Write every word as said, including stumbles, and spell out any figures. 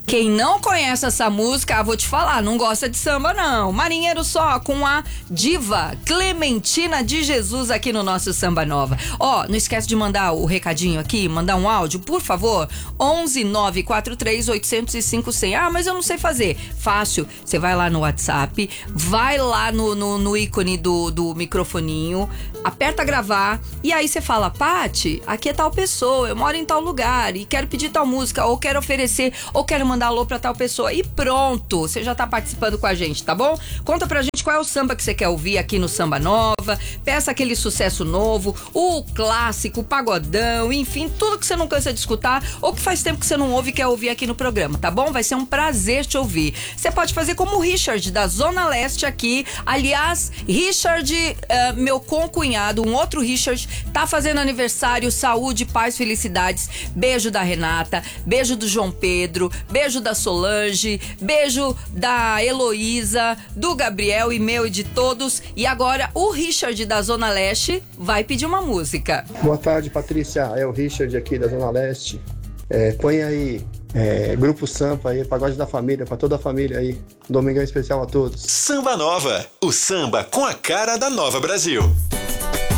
Quem não conhece essa música, vou te falar, não gosta de samba não. Marinheiro Só com a diva Clementina de Jesus aqui no nosso Samba Nova. Ó, não esquece de mandar o recadinho aqui, mandar um áudio, por favor. onze nove quatro três oito zero cinco cem. Ah, mas eu não sei fazer. Fácil, você vai lá no WhatsApp, vai lá no, no, no ícone do, do microfoninho, aperta gravar e aí você fala, Pati, aqui é tal pessoa, eu moro em tal lugar e quero pedir tal música, ou quero oferecer, ou quero mandar alô pra tal pessoa. E pronto, você já tá participando com a gente, tá bom? Conta pra gente qual é o samba que você quer ouvir aqui no Samba Nova, peça aquele sucesso novo, o clássico, o pagodão, enfim, tudo que você não cansa de escutar ou que faz tempo que você não ouve e quer ouvir aqui no programa, tá bom? Vai ser um prazer te ouvir. Você pode fazer como o Richard, da Zona Leste aqui. Aliás, Richard, uh, meu concunhado, um outro Richard, tá fazendo aniversário, saúde, paz, felicidades. Beijo da Renata, beijo do João Pedro, beijo da Solange, beijo da Heloísa, do Gabriel e meu e de todos. E agora o Richard da Zona Leste vai pedir uma música. Boa tarde, Patrícia. É o Richard aqui da Zona Leste. É, põe aí é, Grupo Sampa aí, Pagode da Família, pra toda a família aí. Domingão especial a todos. Samba Nova, o samba com a cara da Nova Brasil.